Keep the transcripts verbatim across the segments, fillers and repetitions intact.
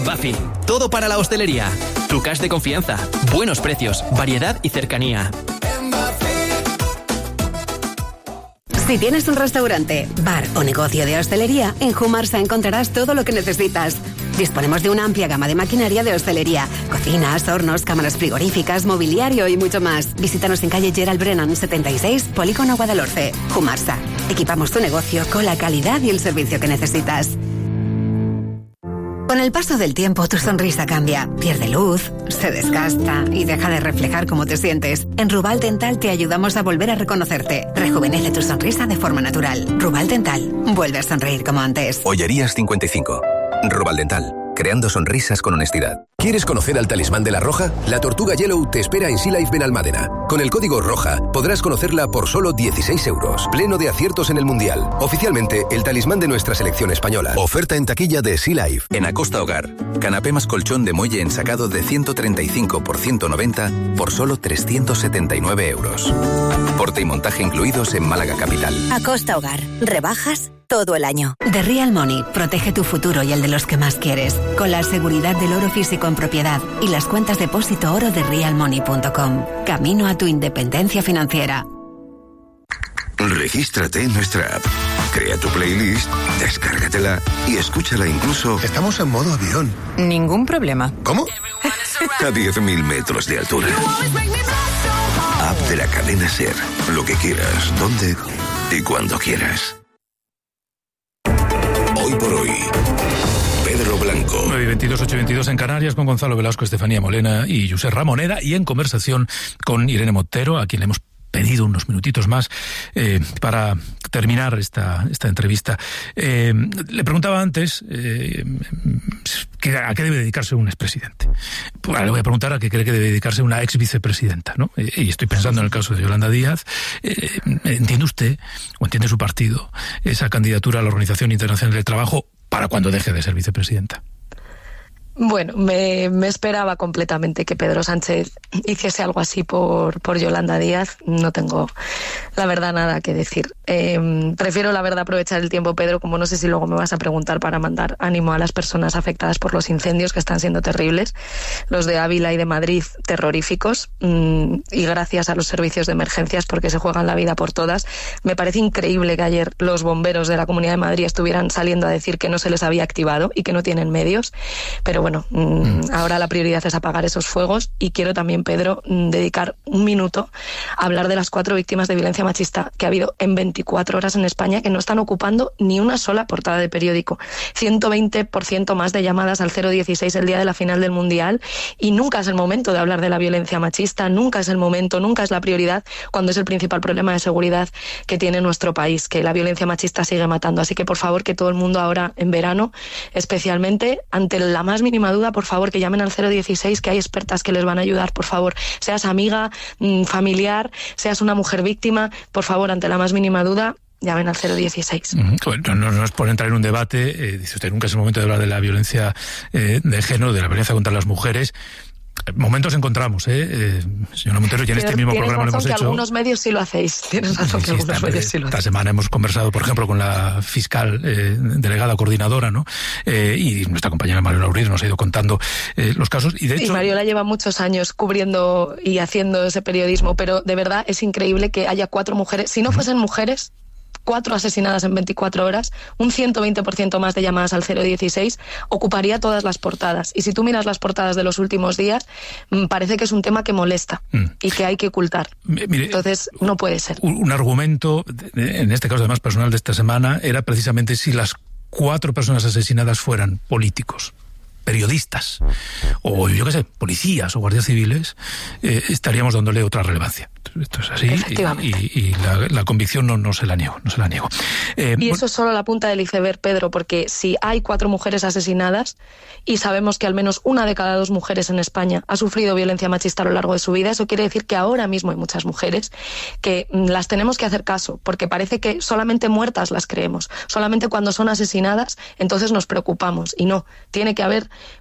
Buffy, todo para la hostelería. Tu cash de confianza, buenos precios, variedad y cercanía. Si tienes un restaurante, bar o negocio de hostelería, en Humarsa encontrarás todo lo que necesitas. Disponemos de una amplia gama de maquinaria de hostelería, cocinas, hornos, cámaras frigoríficas, mobiliario y mucho más. Visítanos en calle Gerald Brennan setenta y seis, Polígono Guadalhorce. Humarsa. Equipamos tu negocio con la calidad y el servicio que necesitas. Con el paso del tiempo, tu sonrisa cambia, pierde luz, se desgasta y deja de reflejar cómo te sientes. En Rubal Dental te ayudamos a volver a reconocerte. Rejuvenece tu sonrisa de forma natural. Rubal Dental, vuelve a sonreír como antes. Ollerías cincuenta y cinco. Rubal Dental, creando sonrisas con honestidad. ¿Quieres conocer al talismán de la Roja? La Tortuga Yellow te espera en Sea Life Benalmádena. Con el código ROJA podrás conocerla por solo dieciséis euros. Pleno de aciertos en el Mundial. Oficialmente, el talismán de nuestra selección española. Oferta en taquilla de Sea Life. En Acosta Hogar, canapé más colchón de muelle ensacado de ciento treinta y cinco por ciento noventa por solo trescientos setenta y nueve euros. Porte y montaje incluidos en Málaga Capital. Acosta Hogar. Rebajas todo el año. The Real Money protege tu futuro y el de los que más quieres, con la seguridad del oro físico en propiedad y las cuentas depósito oro de real money punto com. Camino a tu independencia financiera. Regístrate en nuestra app, crea tu playlist, descárgatela y escúchala incluso... Estamos en modo avión. Ningún problema. ¿Cómo? A diez mil metros de altura. App de la cadena SER. Lo que quieras, donde y cuando quieras. Hoy por hoy, Pedro Blanco. nueve y veintidós, ocho y veintidós en Canarias, con Gonzalo Velasco, Estefanía Molena y Josep Ramoneda, y en conversación con Irene Montero, a quien le hemos pedido unos minutitos más eh, para terminar esta, esta entrevista. Eh, le preguntaba antes eh, que, a qué debe dedicarse un expresidente. Pues le voy a preguntar a qué cree que debe dedicarse una ex vicepresidenta, ¿no? Eh, y estoy pensando en el caso de Yolanda Díaz. Eh, ¿Entiende usted, o entiende su partido, esa candidatura a la Organización Internacional del Trabajo para cuando deje de ser vicepresidenta? Bueno, me, me esperaba completamente que Pedro Sánchez hiciese algo así por, por Yolanda Díaz. No tengo, la verdad, nada que decir. Eh, prefiero, la verdad, aprovechar el tiempo, Pedro, como no sé si luego me vas a preguntar, para mandar ánimo a las personas afectadas por los incendios, que están siendo terribles. Los de Ávila y de Madrid, terroríficos. Mm, y gracias a los servicios de emergencias, porque se juegan la vida por todas. Me parece increíble que ayer los bomberos de la Comunidad de Madrid estuvieran saliendo a decir que no se les había activado y que no tienen medios. Pero bueno, mm. ahora la prioridad es apagar esos fuegos, y quiero también, Pedro, dedicar un minuto a hablar de las cuatro víctimas de violencia machista que ha habido en veinticuatro horas en España, que no están ocupando ni una sola portada de periódico. ciento veinte por ciento más de llamadas al cero dieciséis el día de la final del Mundial, y nunca es el momento de hablar de la violencia machista, nunca es el momento, nunca es la prioridad, cuando es el principal problema de seguridad que tiene nuestro país, que la violencia machista sigue matando. Así que, por favor, que todo el mundo ahora, en verano, especialmente, ante la más mínima duda, por favor, que llamen al cero dieciséis, que hay expertas que les van a ayudar. Por favor, seas amiga, familiar, seas una mujer víctima, por favor, ante la más mínima duda, llamen al cero dieciséis. Bueno, no, no es por entrar en un debate, eh, dice usted, nunca es el momento de hablar de la violencia eh, de género, de la violencia contra las mujeres. Momentos encontramos, ¿eh? eh señora Montero, y en este mismo programa lo hemos que hecho. Algunos medios sí lo hacéis. Tienes razón sí, que algunos esta, medios sí lo hacéis. Esta semana hemos conversado, por ejemplo, con la fiscal eh, delegada coordinadora, ¿no? Eh, y nuestra compañera Mariola Uriz nos ha ido contando eh, los casos. Y de hecho, y Mariola lleva muchos años cubriendo y haciendo ese periodismo, pero de verdad es increíble que haya cuatro mujeres. Si no fuesen mujeres, cuatro asesinadas en veinticuatro horas, un ciento veinte por ciento más de llamadas al cero dieciséis, ocuparía todas las portadas. Y si tú miras las portadas de los últimos días, parece que es un tema que molesta mm. y que hay que ocultar. Mire, entonces, no puede ser. Un, un argumento, en este caso además personal de esta semana, era precisamente si las cuatro personas asesinadas fueran políticos, periodistas, o yo qué sé, policías o guardias civiles, eh, estaríamos dándole otra relevancia. Esto es así, y, y, y la, la convicción no, no se la niego, no se la niego. Eh, y eso es solo la punta del iceberg, Pedro, porque si hay cuatro mujeres asesinadas y sabemos que al menos una de cada dos mujeres en España ha sufrido violencia machista a lo largo de su vida, eso quiere decir que ahora mismo hay muchas mujeres que las tenemos que hacer caso, porque parece que solamente muertas las creemos, solamente cuando son asesinadas entonces nos preocupamos, y no, tiene que haber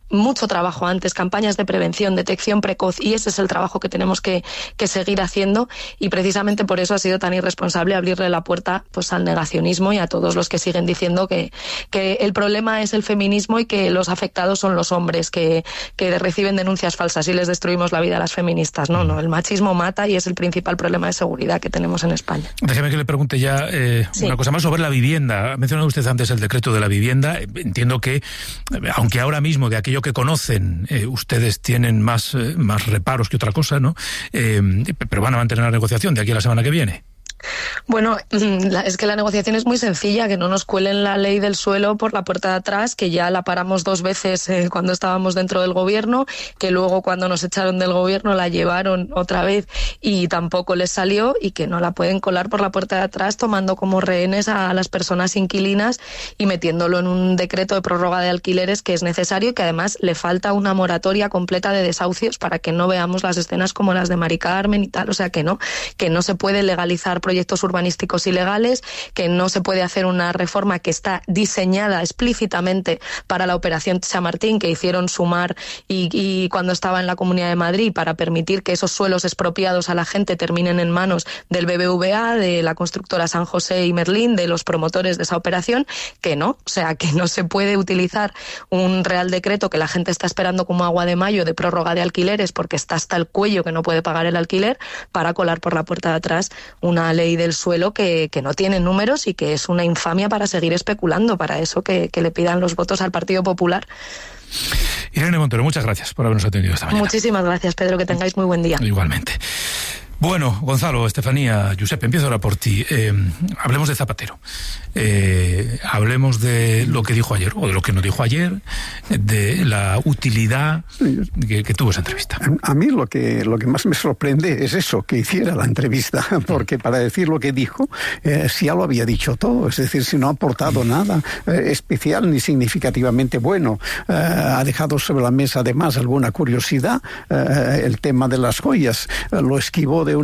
mucho trabajo antes, campañas de prevención, detección precoz, y ese es el trabajo que tenemos que, que seguir haciendo, y precisamente por eso ha sido tan irresponsable abrirle la puerta pues al negacionismo y a todos los que siguen diciendo que, que el problema es el feminismo y que los afectados son los hombres que, que reciben denuncias falsas y les destruimos la vida a las feministas. No, no, el machismo mata y es el principal problema de seguridad que tenemos en España. Déjeme que le pregunte ya eh, sí. una cosa más sobre la vivienda. Ha mencionado usted antes el decreto de la vivienda. Entiendo que, aunque ahora mismo de aquello que conocen eh, ustedes tienen más, eh, más reparos que otra cosa, ¿no? Eh, pero van a mantener la negociación de aquí a la semana que viene. Bueno, es que la negociación es muy sencilla, que no nos cuelen la ley del suelo por la puerta de atrás, que ya la paramos dos veces eh, cuando estábamos dentro del gobierno, que luego cuando nos echaron del gobierno la llevaron otra vez y tampoco les salió, y que no la pueden colar por la puerta de atrás tomando como rehenes a las personas inquilinas y metiéndolo en un decreto de prórroga de alquileres que es necesario y que además le falta una moratoria completa de desahucios para que no veamos las escenas como las de Mari Carmen y tal. O sea que no, que no se puede legalizar proyectos urbanísticos ilegales, que no se puede hacer una reforma que está diseñada explícitamente para la operación Chamartín que hicieron Sumar y, y cuando estaba en la Comunidad de Madrid, para permitir que esos suelos expropiados a la gente terminen en manos del B B V A, de la constructora San José y Merlín, de los promotores de esa operación, que no, o sea, que no se puede utilizar un Real Decreto que la gente está esperando como agua de mayo de prórroga de alquileres porque está hasta el cuello que no puede pagar el alquiler, para colar por la puerta de atrás una ley del suelo que, que no tiene números y que es una infamia para seguir especulando. Para eso que, que le pidan los votos al Partido Popular. Irene Montero, muchas gracias por habernos atendido esta mañana. Muchísimas gracias, Pedro, que tengáis muy buen día. Igualmente. Bueno, Gonzalo, Estefanía, Giuseppe, empiezo ahora por ti. Eh, hablemos de Zapatero. Eh, hablemos de lo que dijo ayer, o de lo que no dijo ayer, de la utilidad que, que tuvo esa entrevista. A mí lo que, lo que más me sorprende es eso, que hiciera la entrevista, porque para decir lo que dijo, eh, si ya lo había dicho todo, es decir, si no ha aportado nada eh, especial ni significativamente bueno. Eh, ha dejado sobre la mesa además alguna curiosidad, eh, el tema de las joyas, eh, lo esquivó de